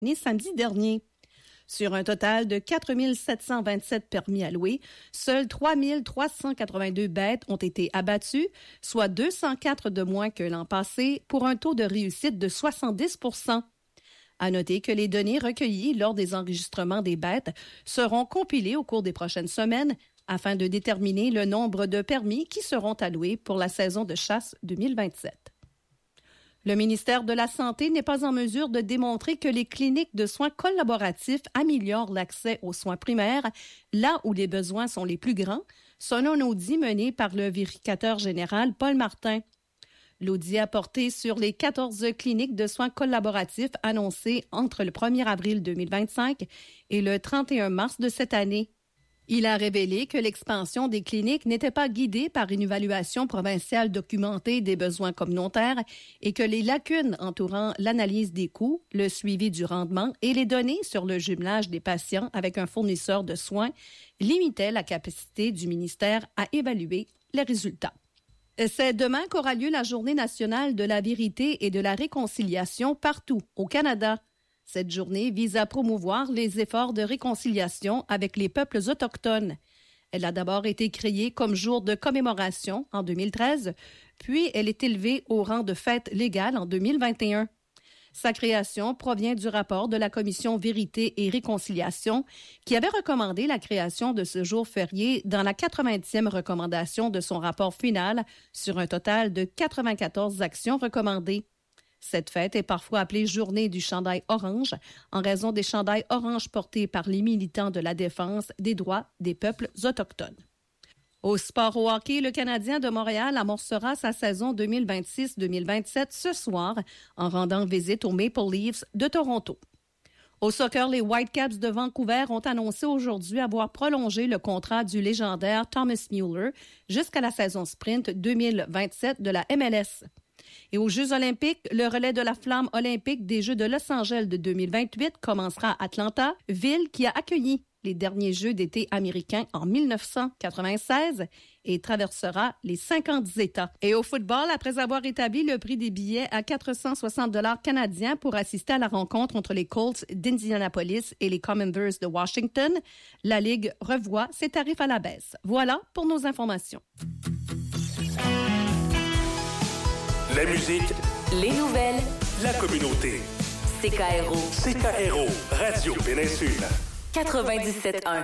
né samedi dernier. Sur un total de 4 727 permis à louer, seuls 3 382 bêtes ont été abattues, soit 204 de moins que l'an passé, pour un taux de réussite de 70 %. À noter que les données recueillies lors des enregistrements des bêtes seront compilées au cours des prochaines semaines afin de déterminer le nombre de permis qui seront alloués pour la saison de chasse 2027. Le ministère de la Santé n'est pas en mesure de démontrer que les cliniques de soins collaboratifs améliorent l'accès aux soins primaires là où les besoins sont les plus grands, selon un audit mené par le vérificateur général Paul Martin. L'audit a porté sur les 14 cliniques de soins collaboratifs annoncées entre le 1er avril 2025 et le 31 mars de cette année. Il a révélé que l'expansion des cliniques n'était pas guidée par une évaluation provinciale documentée des besoins communautaires et que les lacunes entourant l'analyse des coûts, le suivi du rendement et les données sur le jumelage des patients avec un fournisseur de soins limitaient la capacité du ministère à évaluer les résultats. C'est demain qu'aura lieu la Journée nationale de la vérité et de la réconciliation partout au Canada. Cette journée vise à promouvoir les efforts de réconciliation avec les peuples autochtones. Elle a d'abord été créée comme jour de commémoration en 2013, puis elle est élevée au rang de fête légale en 2021. Sa création provient du rapport de la Commission Vérité et Réconciliation qui avait recommandé la création de ce jour férié dans la 80e recommandation de son rapport final sur un total de 94 actions recommandées. Cette fête est parfois appelée Journée du chandail orange en raison des chandails orange portés par les militants de la défense des droits des peuples autochtones. Au sport au hockey, le Canadien de Montréal amorcera sa saison 2026-2027 ce soir en rendant visite aux Maple Leafs de Toronto. Au soccer, les Whitecaps de Vancouver ont annoncé aujourd'hui avoir prolongé le contrat du légendaire Thomas Mueller jusqu'à la saison sprint 2027 de la MLS. Et aux Jeux olympiques, le relais de la flamme olympique des Jeux de Los Angeles de 2028 commencera à Atlanta, ville qui a accueilli les derniers Jeux d'été américains en 1996 et traversera les 50 États. Et au football, après avoir établi le prix des billets à 460 $ canadiens pour assister à la rencontre entre les Colts d'Indianapolis et les Commanders de Washington, la Ligue revoit ses tarifs à la baisse. Voilà pour nos informations. La musique, les nouvelles, la communauté. CKRO. CKRO, Radio Péninsule. 97.1.